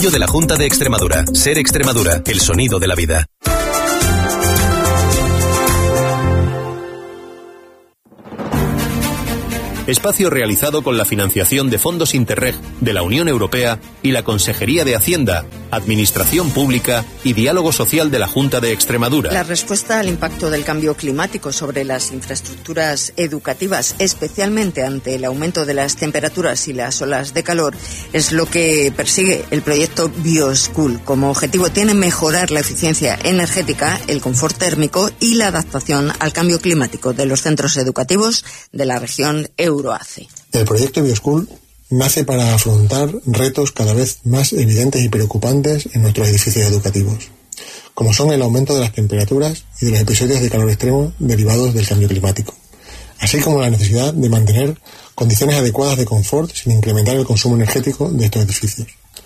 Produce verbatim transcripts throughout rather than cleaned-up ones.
De la Junta de Extremadura. Ser Extremadura, el sonido de la vida. Espacio realizado con la financiación de fondos Interreg de la Unión Europea y la Consejería de Hacienda, Administración Pública y Diálogo Social de la Junta de Extremadura. La respuesta al impacto del cambio climático sobre las infraestructuras educativas, especialmente ante el aumento de las temperaturas y las olas de calor, es lo que persigue el proyecto BioSchool. Como objetivo tiene mejorar la eficiencia energética, el confort térmico y la adaptación al cambio climático de los centros educativos de la región Euroace. El proyecto BioSchool nace para afrontar retos cada vez más evidentes y preocupantes en nuestros edificios educativos, como son el aumento de las temperaturas y de los episodios de calor extremo derivados del cambio climático, así como la necesidad de mantener condiciones adecuadas de confort sin incrementar el consumo energético de estos edificios.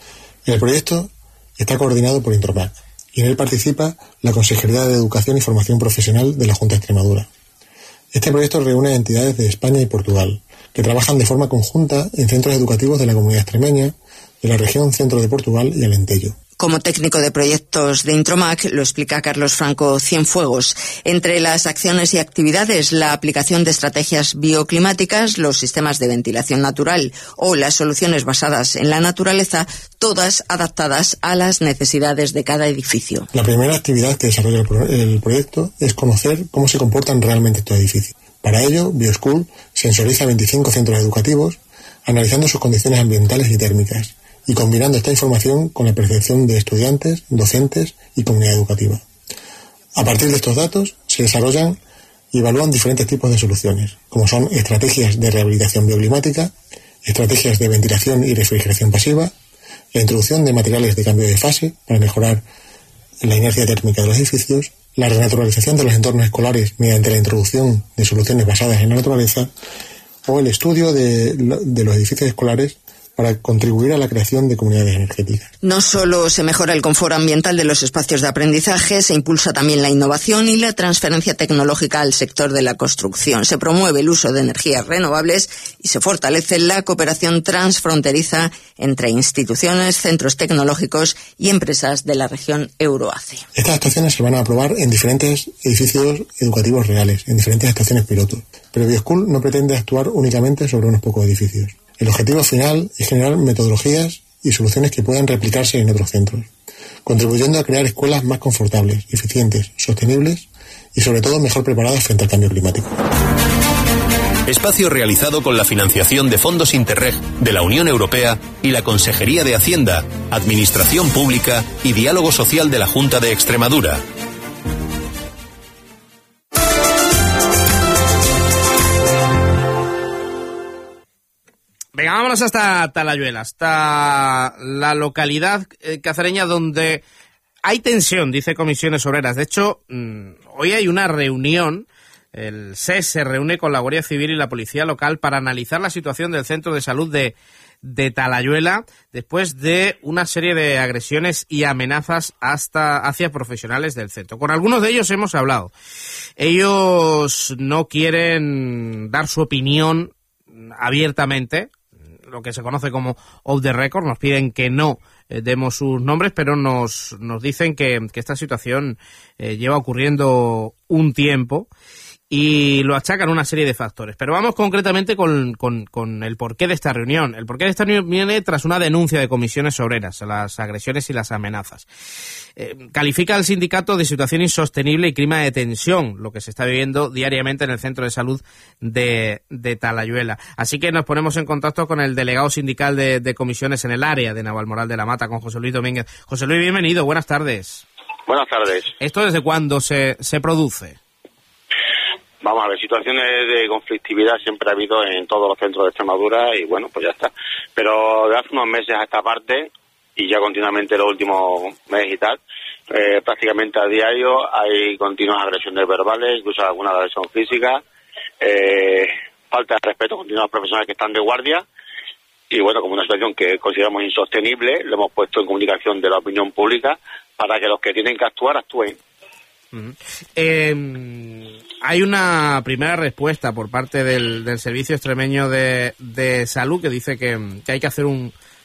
El proyecto está coordinado por Intromac y en él participa la Consejería de Educación y Formación Profesional de la Junta de Extremadura. Este proyecto reúne a entidades de España y Portugal, que trabajan de forma conjunta en centros educativos de la Comunidad Extremeña, de la región centro de Portugal y Alentejo. Como técnico de proyectos de Intromac, lo explica Carlos Franco Cienfuegos. Entre las acciones y actividades, la aplicación de estrategias bioclimáticas, los sistemas de ventilación natural o las soluciones basadas en la naturaleza, todas adaptadas a las necesidades de cada edificio. La primera actividad que desarrolla el, pro- el proyecto es conocer cómo se comportan realmente estos edificios. Para ello, BioSchool sensoriza veinticinco centros educativos, analizando sus condiciones ambientales y térmicas, y combinando esta información con la percepción de estudiantes, docentes y comunidad educativa. A partir de estos datos se desarrollan y evalúan diferentes tipos de soluciones, como son estrategias de rehabilitación bioclimática, estrategias de ventilación y refrigeración pasiva, la introducción de materiales de cambio de fase para mejorar la inercia térmica de los edificios, la renaturalización de los entornos escolares mediante la introducción de soluciones basadas en la naturaleza o el estudio de, de los edificios escolares para contribuir a la creación de comunidades energéticas. No solo se mejora el confort ambiental de los espacios de aprendizaje, se impulsa también la innovación y la transferencia tecnológica al sector de la construcción. Se promueve el uso de energías renovables y se fortalece la cooperación transfronteriza entre instituciones, centros tecnológicos y empresas de la región Euroace. Estas actuaciones se van a aprobar en diferentes edificios educativos reales, en diferentes estaciones piloto. Pero BioSchool no pretende actuar únicamente sobre unos pocos edificios. El objetivo final es generar metodologías y soluciones que puedan replicarse en otros centros, contribuyendo a crear escuelas más confortables, eficientes, sostenibles y sobre todo mejor preparadas frente al cambio climático. Espacio realizado con la financiación de fondos Interreg de la Unión Europea y la Consejería de Hacienda, Administración Pública y Diálogo Social de la Junta de Extremadura. Venga, vámonos hasta Talayuela, hasta la localidad eh, cacereña donde hay tensión, dice Comisiones Obreras. De hecho, mmm, hoy hay una reunión, el S E S se reúne con la Guardia Civil y la Policía Local para analizar la situación del Centro de Salud de, de Talayuela después de una serie de agresiones y amenazas hasta hacia profesionales del centro. Con algunos de ellos hemos hablado. Ellos no quieren dar su opinión abiertamente, lo que se conoce como off the record, nos piden que no eh, demos sus nombres, pero nos, nos dicen que, que esta situación eh, lleva ocurriendo un tiempo y lo achacan a una serie de factores. Pero vamos concretamente con, con, con el porqué de esta reunión. El porqué de esta reunión viene tras una denuncia de Comisiones Obreras a las agresiones y las amenazas. Eh, califica al sindicato de situación insostenible y clima de tensión, lo que se está viviendo diariamente en el centro de salud de, de Talayuela. Así que nos ponemos en contacto con el delegado sindical de, de comisiones en el área de Navalmoral de la Mata, con José Luis Domínguez. José Luis, bienvenido, buenas tardes. Buenas tardes. ¿Esto desde cuándo se, se produce? Vamos a ver, situaciones de conflictividad siempre ha habido en todos los centros de Extremadura y bueno, pues ya está. Pero de hace unos meses a esta parte, y ya continuamente los últimos meses y tal, eh, prácticamente a diario hay continuas agresiones verbales, incluso alguna agresión física, eh, falta de respeto continua a los profesionales que están de guardia, y bueno, como una situación que consideramos insostenible, lo hemos puesto en comunicación de la opinión pública para que los que tienen que actuar, actúen. Uh-huh. Eh, hay una primera respuesta por parte del, del Servicio Extremeño de, de Salud que dice que, que hay que hacer un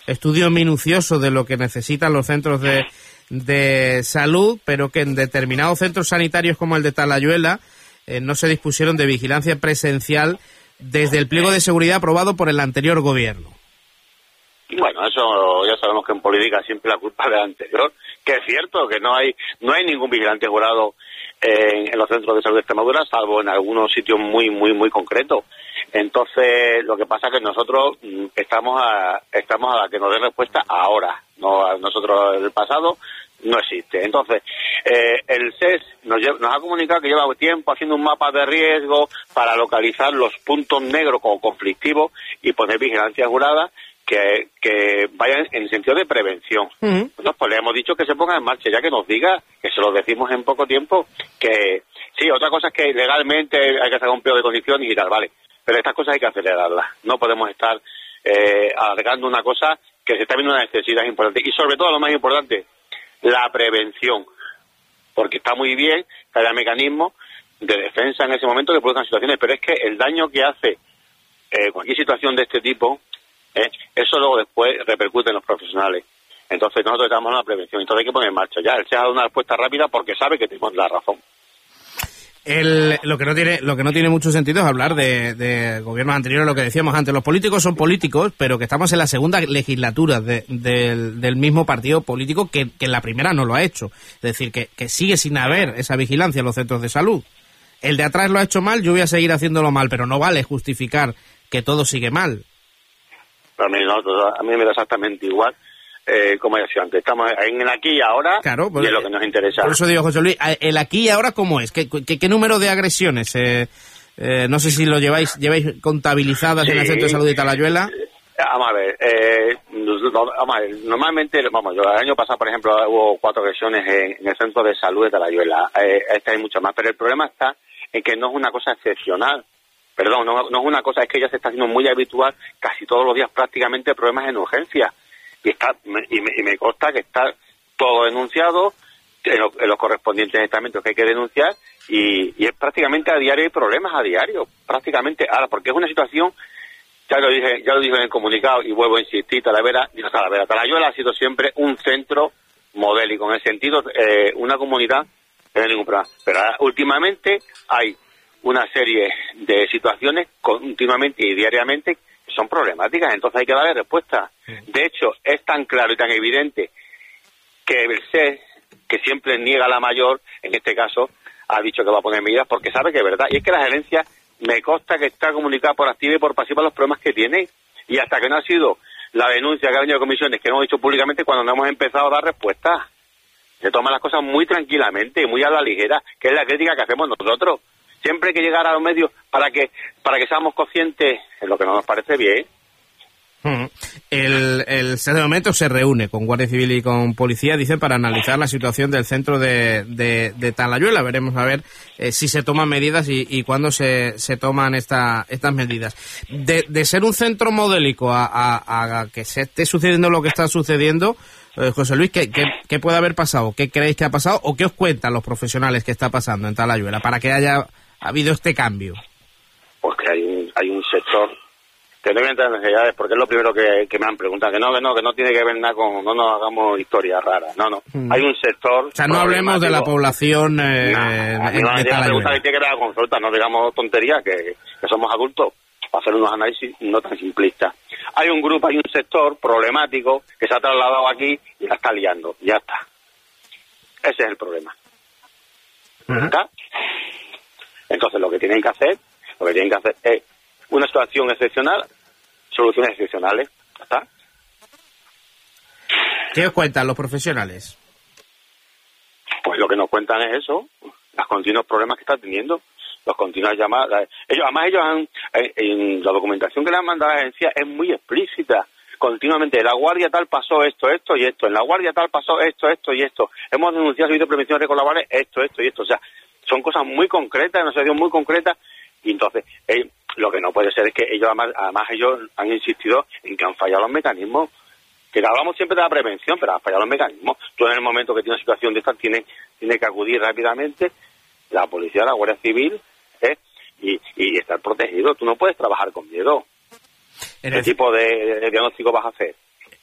estudio minucioso de lo que necesitan los centros de, de salud, pero que en determinados centros sanitarios como el de Talayuela eh, no se dispusieron de vigilancia presencial desde el pliego de seguridad aprobado por el anterior gobierno. Bueno, eso ya sabemos que en política siempre la culpa es del anterior, que es cierto que no hay no hay ningún vigilante jurado en, en los centros de salud de Extremadura, salvo en algunos sitios muy, muy, muy concretos. Entonces, lo que pasa es que nosotros estamos a estamos a la que nos dé respuesta ahora, no a nosotros el pasado no existe. Entonces, eh, el S E S nos, lleva, nos ha comunicado que lleva tiempo haciendo un mapa de riesgo para localizar los puntos negros o conflictivos y poner vigilancia jurada que, que vayan en el sentido de prevención. Uh-huh. Bueno, pues le hemos dicho que se ponga en marcha, ya que nos diga, que se lo decimos en poco tiempo, que sí, otra cosa es que legalmente hay que hacer un pliego de condiciones y tal, vale, pero estas cosas hay que acelerarlas. No podemos estar eh, alargando una cosa que se está viendo una necesidad importante. Y sobre todo, lo más importante, la prevención. Porque está muy bien que haya mecanismos de defensa en ese momento que produzcan situaciones, pero es que el daño que hace eh, cualquier situación de este tipo, eh, eso luego después repercute en los profesionales. Entonces nosotros estamos en la prevención, entonces hay que poner en marcha ya. Él se ha dado una respuesta rápida porque sabe que tenemos la razón. El, lo que no tiene lo que no tiene mucho sentido es hablar de, de gobiernos anteriores, lo que decíamos antes. Los políticos son políticos, pero que estamos en la segunda legislatura de, de, del mismo partido político que, que en la primera no lo ha hecho. Es decir, que, que sigue sin haber esa vigilancia en los centros de salud. El de atrás lo ha hecho mal, yo voy a seguir haciéndolo mal, pero no vale justificar que todo sigue mal. A mí, no, a mí me da exactamente igual. Eh, como decía antes, estamos en el aquí y ahora, claro, pues, y es lo que nos interesa. Por eso digo, José Luis, ¿el aquí y ahora cómo es? ¿Qué, qué, qué número de agresiones? Eh, eh, no sé si lo lleváis lleváis contabilizadas sí, en el Centro de Salud de Talayuela. Vamos a ver, eh, vamos a ver, normalmente, vamos, yo, el año pasado, por ejemplo, hubo cuatro agresiones en, en el Centro de Salud de Talayuela. Eh, este hay mucho más, pero el problema está en que no es una cosa excepcional. Perdón, no, no es una cosa, es que ya se está haciendo muy habitual, casi todos los días prácticamente, problemas en urgencia. Y está y me, y me consta que está todo denunciado en, lo, en los correspondientes estamentos que hay que denunciar y, y es prácticamente a diario, hay problemas a diario, prácticamente. Ahora, porque es una situación, ya lo dije ya lo dije en el comunicado y vuelvo a insistir, Talavera, digo Talavera, Talayuela ha sido siempre un centro modélico, en el sentido, eh, una comunidad que no hay ningún problema. Pero ahora, últimamente hay una serie de situaciones continuamente y diariamente son problemáticas, entonces hay que darle respuesta. De hecho, es tan claro y tan evidente que el S E S, que siempre niega la mayor, en este caso, ha dicho que va a poner medidas porque sabe que es verdad. Y es que la gerencia me consta que está comunicada por activa y por pasiva los problemas que tiene. Y hasta que no ha sido la denuncia que ha venido de comisiones, que hemos dicho públicamente, cuando no hemos empezado a dar respuestas. Se toman las cosas muy tranquilamente, muy a la ligera, que es la crítica que hacemos nosotros. Siempre hay que llegar a los medios para que para que seamos conscientes de lo que no nos parece bien. El, el S E S de momento se reúne con Guardia Civil y con Policía, dicen, para analizar la situación del centro de, de, de Talayuela. Veremos a ver eh, si se toman medidas y, y cuándo se, se toman esta, estas medidas. De, de ser un centro modélico a, a, a que se esté sucediendo lo que está sucediendo, eh, José Luis, ¿qué, qué, ¿qué puede haber pasado? ¿Qué creéis que ha pasado? ¿O qué os cuentan los profesionales que está pasando en Talayuela para que haya habido este cambio? Pues que hay un, hay un sector que no viene de necesidades, porque es lo primero que, que me han preguntado, que no, que no, que no tiene que ver nada con, no nos hagamos historias raras, no, no, mm. hay un sector... O sea, no hablemos de la población eh, no, en, no, en de Talayuela. Que tiene que ver con consulta, no digamos tonterías, que, que somos adultos, para hacer unos análisis no tan simplistas. Hay un grupo, hay un sector problemático que se ha trasladado aquí y la está liando, ya está. Ese es el problema. Uh-huh. ¿Está? Entonces lo que tienen que hacer, lo que tienen que hacer es una situación excepcional, soluciones excepcionales. ¿Está? ¿Qué os cuentan los profesionales? Pues lo que nos cuentan es eso, los continuos problemas que están teniendo, los continuas llamadas. Ellos, además ellos han, en la documentación que le han mandado a la agencia es muy explícita. Continuamente, en la guardia tal pasó esto, esto y esto, en la guardia tal pasó esto, esto y esto. Hemos denunciado servicio de prevención de riesgos laborales, esto, esto y esto. O sea, son cosas muy concretas, una situación muy concreta. Y entonces, eh, lo que no puede ser es que ellos, además, además ellos han insistido en que han fallado los mecanismos. Que hablamos siempre de la prevención, pero han fallado los mecanismos. Tú en el momento que tienes una situación de esta, tienes, tienes que acudir rápidamente la policía, la Guardia Civil, ¿eh? y, y estar protegido. Tú no puedes trabajar con miedo. ¿Qué tipo de, de diagnóstico vas a hacer?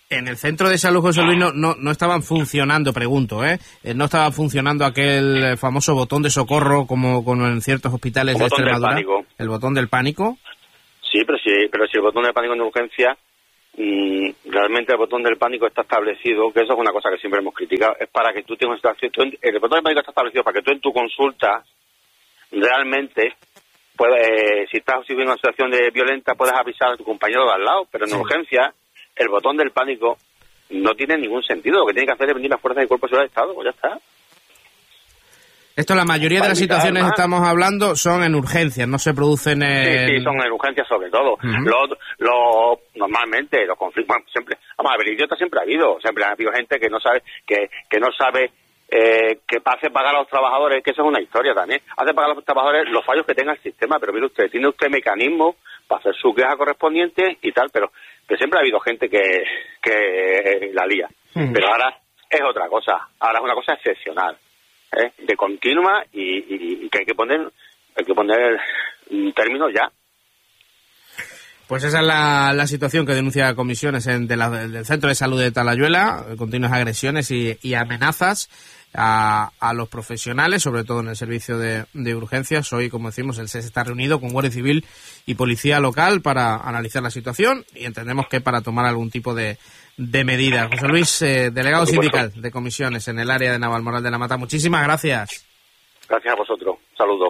En el centro de salud, José Luis, no, no, no estaban funcionando, pregunto, ¿eh? No estaba funcionando aquel famoso botón de socorro como, como en ciertos hospitales el de botón Extremadura. Del pánico. El botón del pánico. Sí, pero si, pero si el botón del pánico en urgencia, mmm, realmente el botón del pánico está establecido, que eso es una cosa que siempre hemos criticado, es para que tú tengas una situación, el botón del pánico está establecido para que tú en tu consulta realmente puedes, si estás viviendo una situación de violenta, puedes avisar a tu compañero de al lado, pero en sí. urgencia el botón del pánico no tiene ningún sentido. Lo que tiene que hacer es venir las fuerzas del Cuerpo de Seguridad del Estado, pues ya está. Esto, la mayoría de las situaciones que estamos hablando son en urgencias, no se producen en... Sí, sí, son en urgencias sobre todo. Uh-huh. Lo, lo, normalmente, los conflictos, bueno, siempre, vamos a ver, idiotas siempre ha habido, siempre ha habido gente que no sabe, que, que no sabe eh, que hace pagar a los trabajadores, que eso es una historia también, hace pagar a los trabajadores los fallos que tenga el sistema, pero mire usted, tiene usted mecanismos para hacer su queja correspondiente y tal, pero que siempre ha habido gente que, que la lía. Mm. Pero ahora es otra cosa, ahora es una cosa excepcional, ¿eh? De continua y, y, y que hay que poner hay que poner términos ya. Pues esa es la, la situación que denuncia Comisiones en, de la, del Centro de Salud de Talayuela, continuas agresiones y, y amenazas a, a los profesionales, sobre todo en el servicio de, de urgencias. Hoy, como decimos, el S E S está reunido con Guardia Civil y Policía Local para analizar la situación y entendemos que para tomar algún tipo de, de medidas. José Luis, eh, delegado sindical de Comisiones en el área de Navalmoral de la Mata, muchísimas gracias. Gracias a vosotros. Saludos.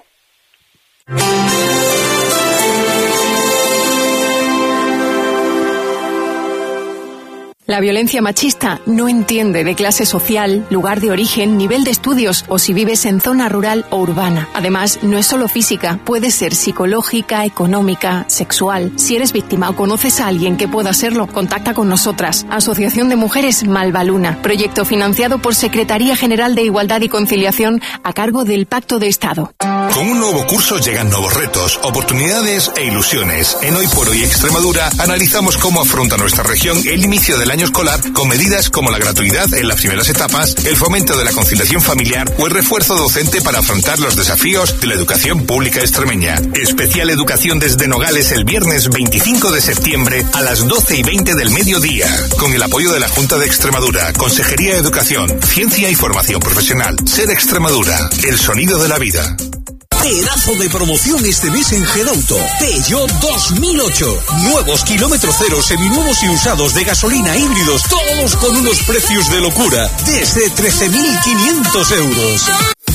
La violencia machista no entiende de clase social, lugar de origen, nivel de estudios o si vives en zona rural o urbana. Además, no es solo física, puede ser psicológica, económica, sexual. Si eres víctima o conoces a alguien que pueda serlo, contacta con nosotras. Asociación de Mujeres Malvaluna, proyecto financiado por Secretaría General de Igualdad y Conciliación a cargo del Pacto de Estado. Con un nuevo curso llegan nuevos retos, oportunidades e ilusiones. En Hoy por Hoy Extremadura analizamos cómo afronta nuestra región el inicio del año escolar con medidas como la gratuidad en las primeras etapas, el fomento de la conciliación familiar o el refuerzo docente para afrontar los desafíos de la educación pública extremeña. Especial educación desde Nogales el viernes veinticinco de septiembre a las doce y veinte del mediodía, con el apoyo de la Junta de Extremadura, Consejería de Educación, Ciencia y Formación Profesional. Ser Extremadura, el sonido de la vida. Pedazo de promoción este mes en Gedauto. Peugeot dos mil ocho. Nuevos kilómetros cero, seminuevos y usados de gasolina híbridos, todos con unos precios de locura, desde trece mil quinientos euros.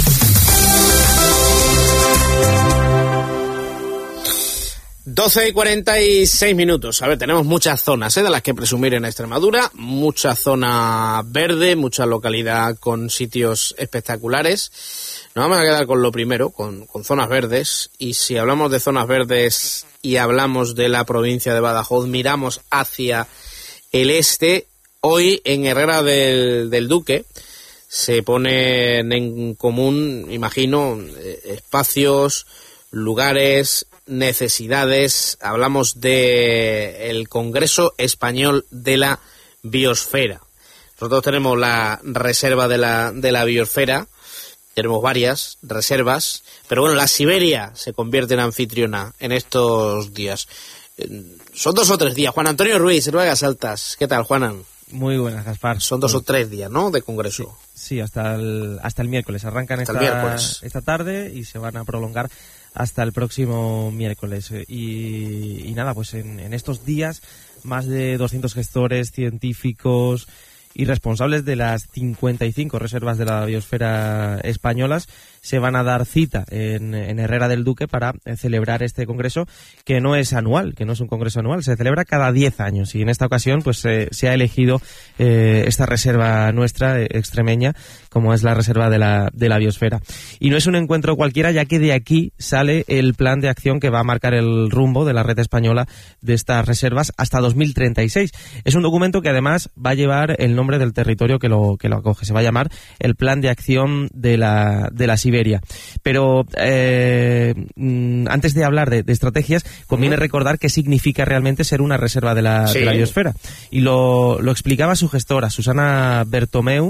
doce y cuarenta y seis minutos. A ver, tenemos muchas zonas ¿eh? de las que presumir en Extremadura, mucha zona verde, mucha localidad con sitios espectaculares. Nos vamos a quedar con lo primero, con, con zonas verdes, y si hablamos de zonas verdes y hablamos de la provincia de Badajoz, miramos hacia el este. Hoy en Herrera del, del Duque se ponen en común, imagino, espacios, lugares, necesidades. Hablamos de el Congreso Español de la Biosfera. Nosotros tenemos la reserva de la, de la biosfera. Tenemos varias reservas, pero bueno, la Siberia se convierte en anfitriona en estos días. Son dos o tres días. Juan Antonio Ruiz, Ruegas Altas. ¿Qué tal, Juanan? Muy buenas, Gaspar. Son dos o tres días, ¿no?, de congreso. Sí, sí hasta el, hasta el miércoles. Arrancan hasta esta, el miércoles. esta tarde y se van a prolongar hasta el próximo miércoles. Y, y nada, pues en, en estos días más de doscientos gestores, científicos y responsables de las cincuenta y cinco reservas de la biosfera españolas se van a dar cita en, en Herrera del Duque para celebrar este congreso, que no es anual, que no es un congreso anual, se celebra cada diez años, y en esta ocasión pues eh, se ha elegido eh, esta reserva nuestra, eh, extremeña, como es la reserva de la, de la biosfera. Y no es un encuentro cualquiera, ya que de aquí sale el plan de acción que va a marcar el rumbo de la red española de estas reservas hasta dos mil treinta y seis. Es un documento que además va a llevar el nombre del territorio que lo, que lo acoge. Se va a llamar el Plan de Acción de la, de la Siberia. Pero eh, antes de hablar de, de estrategias, conviene recordar qué significa realmente ser una reserva de la, sí. de la biosfera. Y lo, lo explicaba su gestora, Susana Bertomeu,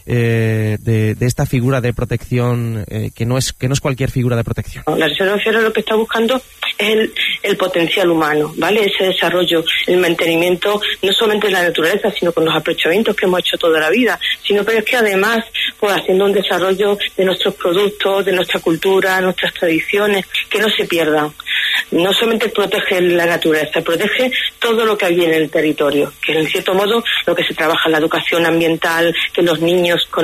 eh, de, de esta figura de protección eh, que no es que no es cualquier figura de protección. La Reserva Biosfera lo que está buscando es el, el potencial humano, ¿vale? Ese desarrollo, el mantenimiento no solamente de la naturaleza, sino con los aprovechamientos que hemos hecho toda la vida, sino pero es que además, pues haciendo un desarrollo de nuestros productos, de nuestra cultura, nuestras tradiciones, que no se pierdan. No solamente protege la naturaleza, protege todo lo que hay en el territorio, que en cierto modo lo que se trabaja en la educación ambiental, que los niños con